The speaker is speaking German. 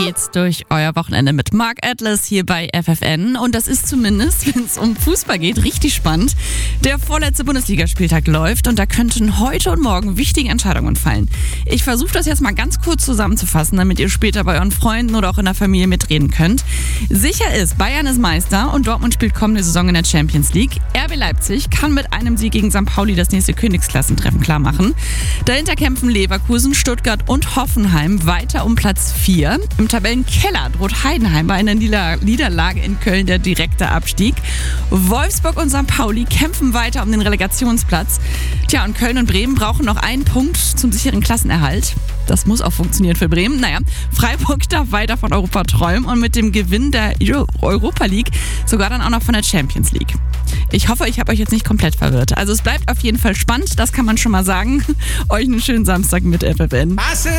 geht's durch euer Wochenende mit Mark Atlas hier bei FFN. Und das ist zumindest, wenn es um Fußball geht, richtig spannend. Der vorletzte Bundesligaspieltag läuft und da könnten heute und morgen wichtige Entscheidungen fallen. Ich versuche das jetzt mal ganz kurz zusammenzufassen, damit ihr später bei euren Freunden oder auch in der Familie mitreden könnt. Sicher ist, Bayern ist Meister und Dortmund spielt kommende Saison in der Champions League. RB Leipzig kann mit einem Sieg gegen St. Pauli das nächste Königsklassentreffen klarmachen. Dahinter kämpfen Leverkusen, Stuttgart und Hoffenheim weiter um Platz 4. Im Tabellenkeller droht Heidenheim bei einer Niederlage in Köln der direkte Abstieg. Wolfsburg und St. Pauli kämpfen weiter um den Relegationsplatz. Tja, und Köln und Bremen brauchen noch einen Punkt zum sicheren Klassenerhalt. Das muss auch funktionieren für Bremen. Naja, Freiburg darf weiter von Europa träumen und mit dem Gewinn der Europa League sogar dann auch noch von der Champions League. Ich hoffe, ich habe euch jetzt nicht komplett verwirrt. Also es bleibt auf jeden Fall spannend, das kann man schon mal sagen. Euch einen schönen Samstag mit FFN.